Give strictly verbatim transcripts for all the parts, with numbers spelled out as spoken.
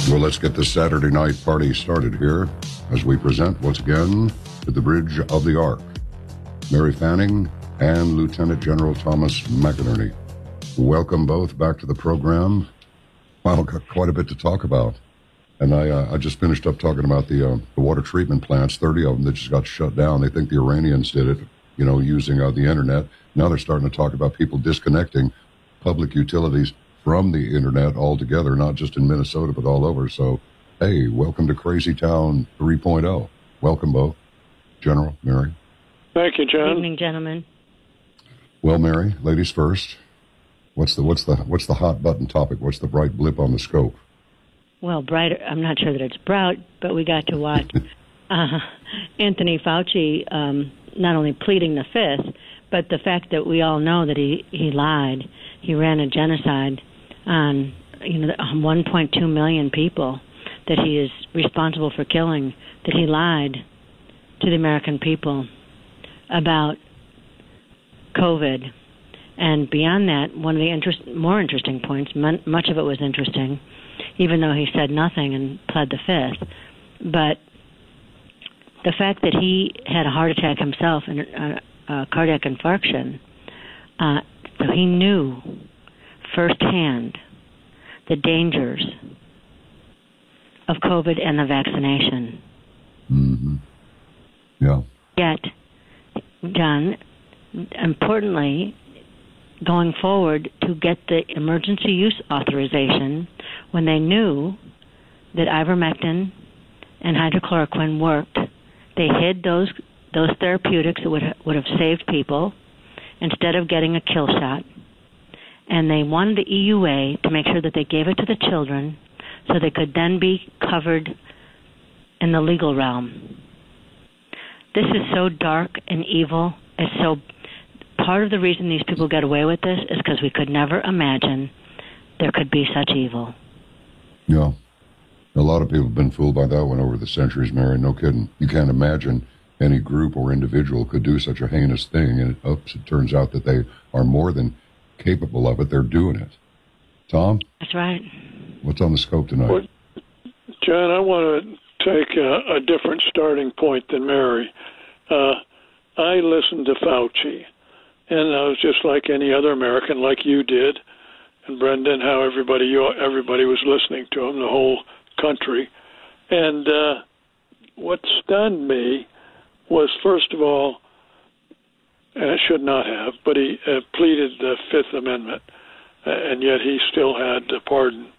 Well, let's get this Saturday night party started here as we present once again to the Bridge of the Ark, Mary Fanning and Lieutenant General Thomas McInerney. Welcome both back to the program. Wow, got quite a bit to talk about. And I, uh, I just finished up talking about the, uh, the water treatment plants, thirty of them that just got shut down. They think the Iranians did it, you know, using uh, the internet. Now they're starting to talk about people disconnecting public utilities from the internet altogether, not just in Minnesota, but all over. So, hey, welcome to Crazy Town three point oh. Welcome both. General, Mary. Thank you, John. Good evening, gentlemen. Well, Mary, ladies first. What's the what's the what's the hot button topic? What's the bright blip on the scope? Well, bright. I'm not sure that it's bright, but we got to watch uh, Anthony Fauci um, not only pleading the fifth, but the fact that we all know that he, he lied. He ran a genocide on you know one point two million people that he is responsible for killing. That he lied to the American people about COVID. And beyond that, one of the interest, more interesting points, much of it was interesting, even though he said nothing and pled the fifth, but the fact that he had a heart attack himself and a, a cardiac infarction, uh, so he knew firsthand the dangers of COVID and the vaccination. Mm-hmm. Yeah. Yet, John, importantly, going forward to get the emergency use authorization when they knew that ivermectin and hydrochloroquine worked, they hid those those therapeutics that would would have saved people instead of getting a kill shot. And they wanted the E U A to make sure that they gave it to the children so they could then be covered in the legal realm. This is so dark and evil. It's so part of the reason these people get away with this is because we could never imagine there could be such evil. Yeah. A lot of people have been fooled by that one over the centuries, Mary. No kidding. You can't imagine any group or individual could do such a heinous thing, and it, oops, it turns out that they are more than capable of it. They're doing it. Tom? That's right. What's on the scope tonight? Well, John, I want to take a, a different starting point than Mary. Uh, I listened to Fauci, and I was just like any other American, like you did, and Brendan, how everybody you, everybody was listening to him, the whole country. And uh, what stunned me was, first of all, and it should not have, but he uh, pleaded the Fifth Amendment, uh, and yet he still had the pardon.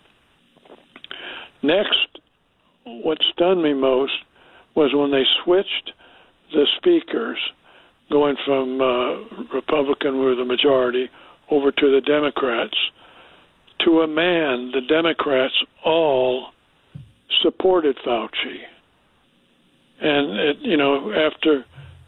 Next, what stunned me most was when they switched the speakers, going from uh, Republican, who were the majority, over to the Democrats. To a man, the Democrats all supported Fauci. And, it, you know, after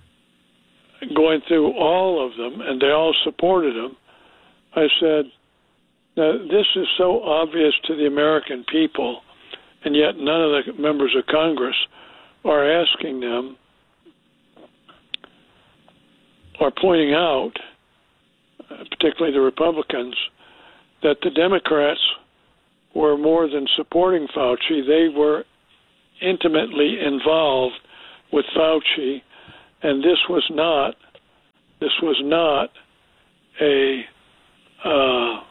going through all of them, and they all supported him, I said, now, this is so obvious to the American people, and yet none of the members of Congress are asking them or pointing out, uh, particularly the Republicans, that the Democrats were more than supporting Fauci. They were intimately involved with Fauci, and this was not this was not a uh,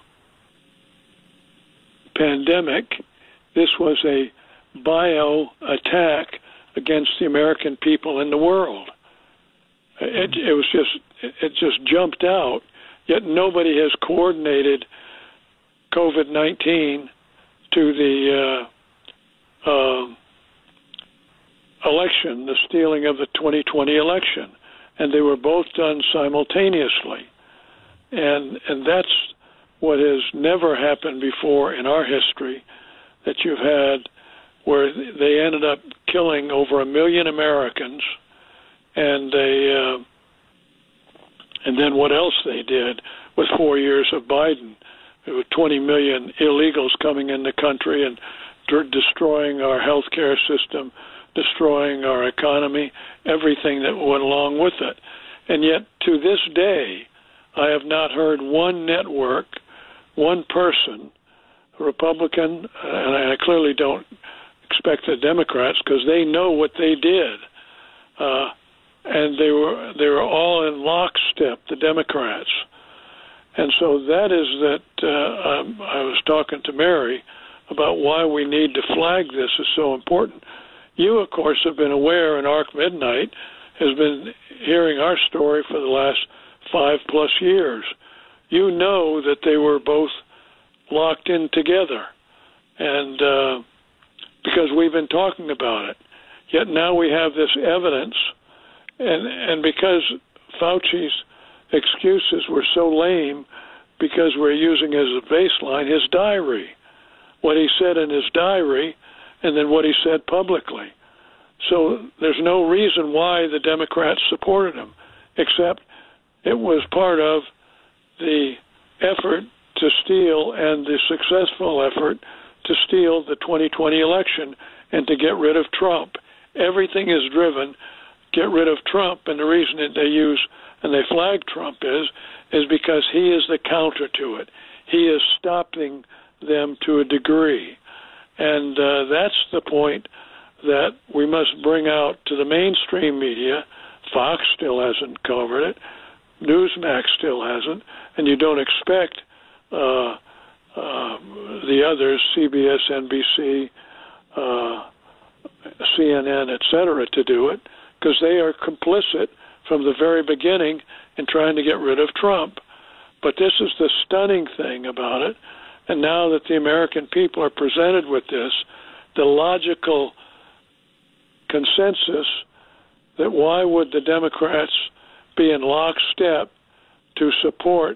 pandemic. This was a bio attack against the American people and the world. It, it was just it just jumped out. Yet nobody has coordinated COVID nineteen to the uh, uh, election, the stealing of the twenty twenty election, and they were both done simultaneously, and and that's what has never happened before in our history, that you've had where they ended up killing over a million Americans, and they uh, and then what else they did with four years of Biden. There were twenty million illegals coming in the country and d- destroying our healthcare system, destroying our economy, everything that went along with it. And yet, to this day, I have not heard one network, one person Republican, and I clearly don't expect the Democrats, because they know what they did, uh, and they were they were all in lockstep, the Democrats, and so that is that. Uh, um, I was talking to Mary about why we need to flag this is so important. You, of course, have been aware, and Arc Midnight has been hearing our story for the last five plus years. You know that they were both locked in together, and uh, because we've been talking about it. Yet now we have this evidence, and and because Fauci's excuses were so lame, because we're using as a baseline his diary, what he said in his diary, and then what he said publicly. So there's no reason why the Democrats supported him, except it was part of the effort to steal and the successful effort to steal the twenty twenty election and to get rid of Trump. Everything is driven, get rid of Trump, and the reason that they use and they flag Trump is, is because he is the counter to it. He is stopping them to a degree. And uh, that's the point that we must bring out to the mainstream media. Fox still hasn't covered it. Newsmax still hasn't. And you don't expect uh, uh, the others, C B S, N B C, uh, C N N, et cetera, to do it, because they are complicit from the very beginning in trying to get rid of Trump. But this is the stunning thing about it. And now that the American people are presented with this, the logical consensus that why would the Democrats be in lockstep to support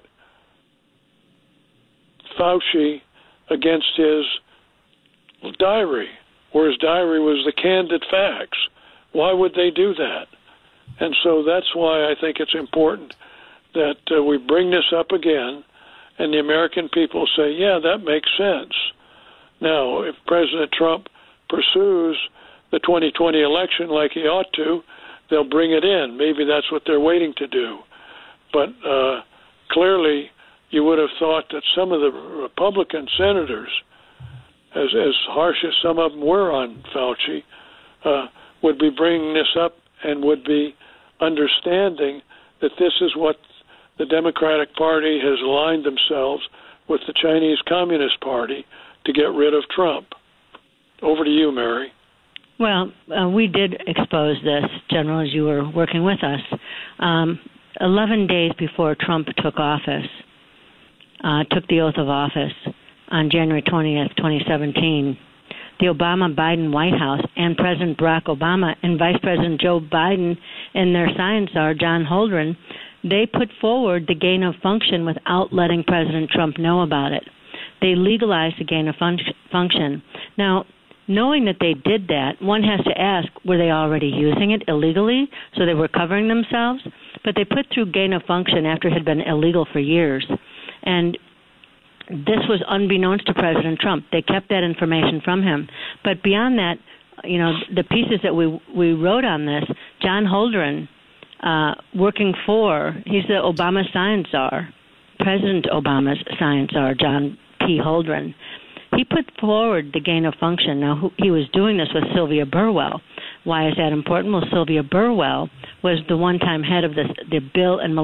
Fauci against his diary, where his diary was the candid facts? Why would they do that? And so that's why I think it's important that uh, we bring this up again, and the American people say, yeah, that makes sense. Now, if President Trump pursues the twenty twenty election like he ought to, they'll bring it in. Maybe that's what they're waiting to do. But uh, clearly, you would have thought that some of the Republican senators, as, as harsh as some of them were on Fauci, uh, would be bringing this up and would be understanding that this is what the Democratic Party has aligned themselves with the Chinese Communist Party to get rid of Trump. Over to you, Mary. Well, uh, we did expose this, General, as you were working with us. Um, Eleven days before Trump took office, uh, took the oath of office on January twentieth, twenty seventeen, the Obama-Biden White House and President Barack Obama and Vice President Joe Biden and their science czar, John Holdren, they put forward the gain of function without letting President Trump know about it. They legalized the gain of fun- function. Now, knowing that they did that, one has to ask, were they already using it illegally, so they were covering themselves? But they put through gain of function after it had been illegal for years. And this was unbeknownst to President Trump. They kept that information from him. But beyond that, you know, the pieces that we we wrote on this, John Holdren, uh, working for, he's the Obama science czar, President Obama's science czar, John P. Holdren. He put forward the gain of function. Now, who, he was doing this with Sylvia Burwell. Why is that important? Well, Sylvia Burwell was the one-time head of the, the Bill and